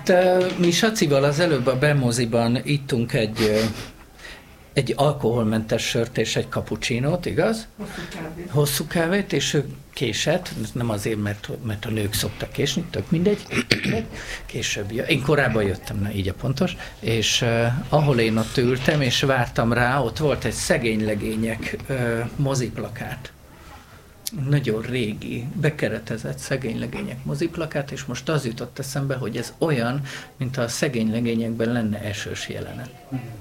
Hát mi Sacival az előbb a Bemoziban ittunk egy alkoholmentes sört és egy cappuccinót, igaz? Hosszú kávét, és ő késett, nem azért, mert a nők szoktak késni, tök mindegy, később én korábban jöttem, na így a pontos, és ahol én ott ültem, és vártam rá, ott volt egy szegény legények moziplakát. Nagyon régi, bekeretezett szegény legények moziplakát, és most az jutott eszembe, hogy ez olyan, mint a szegény legényekben lenne esős jelenet.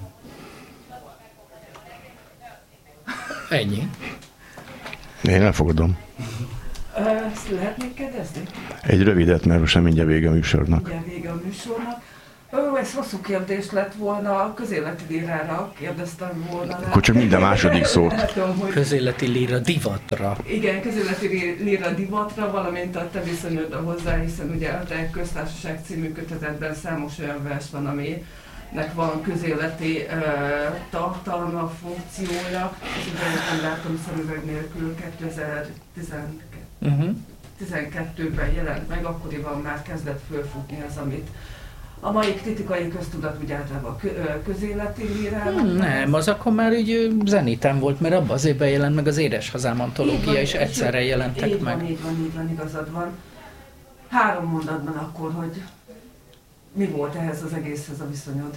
Ennyi. Én elfogadom. Lehetnék kérdezni? Egy rövidet, mert most mindjárt vége a műsornak. Mindjárt vége a műsornak. Ez hosszú kérdés lett volna, a közéleti lírára kérdeztem volna. Akkor csak minden második szót. Közéleti líra divatra. Igen, közéleti líra divatra, valamint a te viszonyod hozzá, hiszen ugye a Te Köztársaság című kötetetben számos olyan vers van, aminek van közéleti tartalma, funkciója, és ugye nem látom szemüveg nélkül 2012-ben jelent meg, akkoriban már kezdett fölfutni az, amit a mai kritikai köztudat úgy általában közéleti lírának. Nem, az akkor már úgy zeniten volt, mert abban az évben jelent meg az Édeshazám antológia, és egyszerre jelentek meg. Így van, igazad van. 3 mondatban akkor, hogy mi volt ehhez az egészhez a viszonyod?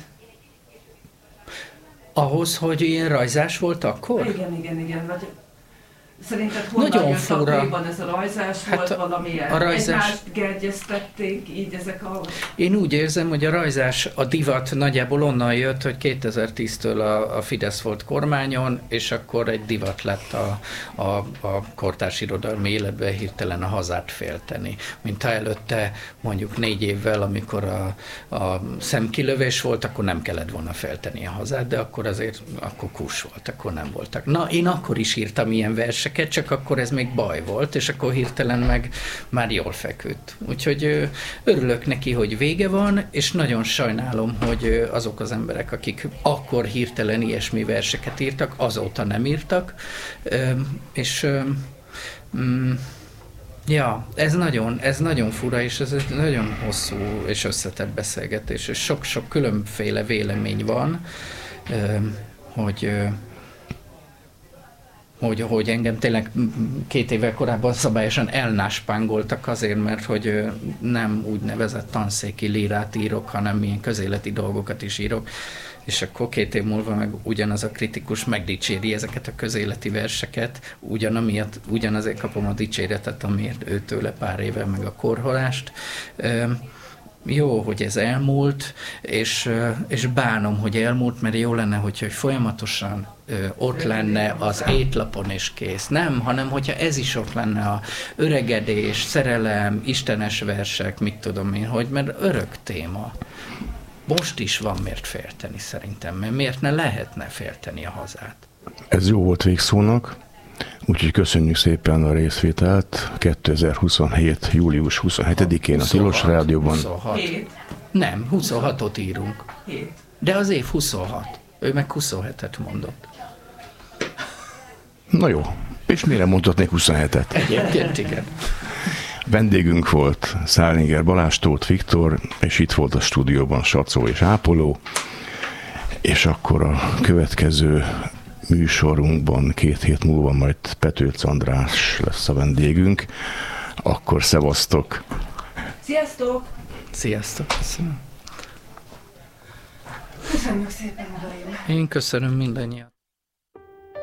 Ahhoz, hogy ilyen rajzás volt akkor? Igen. Vagy szerinted honnan jött akkoriban ez a rajzás? Volt valamilyen egymást gerjesztették így ezek a... Én úgy érzem, hogy a rajzás, a divat nagyjából onnan jött, hogy 2010-től a Fidesz volt kormányon, és akkor egy divat lett a kortárs irodalmi életben hirtelen a hazát félteni. Mint ha előtte mondjuk 4 évvel, amikor a szemkilövés volt, akkor nem kellett volna félteni a hazát, de akkor azért kus volt, akkor nem voltak. Na, én akkor is írtam ilyen verseket, csak akkor ez még baj volt, és akkor hirtelen meg már jól feküdt. Úgyhogy örülök neki, hogy vége van, és nagyon sajnálom, hogy azok az emberek, akik akkor hirtelen ilyesmi verseket írtak, azóta nem írtak, és ja, ez nagyon fura, és ez egy nagyon hosszú és összetett beszélgetés, és sok-sok különféle vélemény van, hogy engem tényleg 2 évvel korábban szabályosan elnáspángoltak azért, mert hogy nem úgynevezett tanszéki lírát írok, hanem ilyen közéleti dolgokat is írok, és akkor 2 év múlva meg ugyanaz a kritikus megdicséri ezeket a közéleti verseket, ugyanazért kapom a dicséretet, amiért őtőle pár éve meg a korholást. Jó, hogy ez elmúlt, és bánom, hogy elmúlt, mert jó lenne, hogy folyamatosan ott lenne az étlapon és kész. Nem, hanem hogyha ez is ott lenne, a öregedés, szerelem, istenes versek, mit tudom én, mert örök téma. Most is van miért félteni szerintem, mert miért ne lehetne félteni a hazát? Ez jó volt végszónak, úgyhogy köszönjük szépen a részvételt 2027. július 27-én a Tilos Rádióban. 26. Nem, 26-ot írunk. 7. De az év 26. Ő meg 27-et mondott. Na jó, és mire mondhatnék 27-et? Egyébként igen. Vendégünk volt Szálinger Balázs, Tóth Viktor, és itt volt a stúdióban Sacó és Ápoló, és akkor a következő műsorunkban 2 hét múlva majd Petőc András lesz a vendégünk. Akkor szevasztok! Sziasztok! Sziasztok! Köszönöm. Köszönjük szépen, uraim! Én köszönöm mindannyiat.